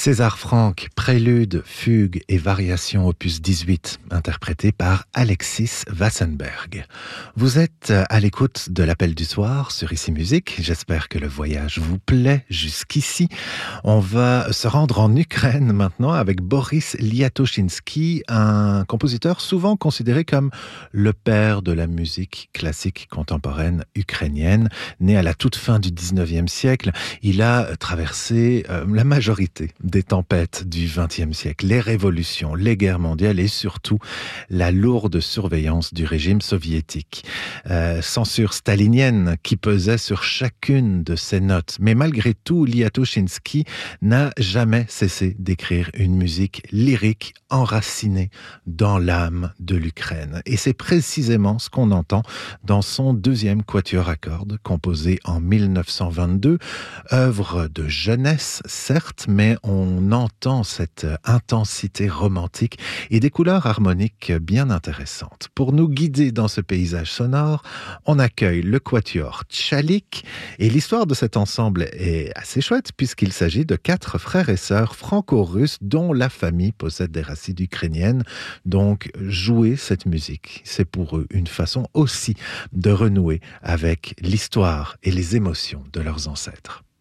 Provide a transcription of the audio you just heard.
César Franck, prélude, fugue et variation opus 18, interprété par Alexis Wassenberg. Vous êtes à l'écoute de l'appel du soir sur Ici Musique. J'espère que le voyage vous plaît jusqu'ici. On va se rendre en Ukraine maintenant avec Boris Liatoshinsky, un compositeur souvent considéré comme le père de la musique classique contemporaine ukrainienne. Né à la toute fin du 19e siècle, il a traversé la majorité des tempêtes du XXe siècle, les révolutions, les guerres mondiales et surtout la lourde surveillance du régime soviétique. Censure stalinienne qui pesait sur chacune de ses notes. Mais malgré tout, Liatoshinsky n'a jamais cessé d'écrire une musique lyrique enracinée dans l'âme de l'Ukraine. Et c'est précisément ce qu'on entend dans son deuxième quatuor à cordes, composé en 1922, œuvre de jeunesse, certes, mais on entend cette intensité romantique et des couleurs harmoniques bien intéressantes. Pour nous guider dans ce paysage sonore, on accueille le quatuor Tchalik et l'histoire de cet ensemble est assez chouette puisqu'il s'agit de 4 frères et sœurs franco-russes dont la famille possède des racines ukrainiennes. Donc, jouer cette musique, c'est pour eux une façon aussi de renouer avec l'histoire et les émotions de leurs ancêtres.